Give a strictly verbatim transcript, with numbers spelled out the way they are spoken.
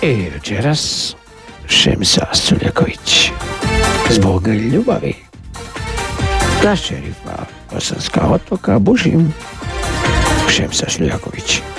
I večeras Šemsa Suljaković zbog ljubavi za šerifa Bosanska otoka Bužim, Šemsa Suljaković.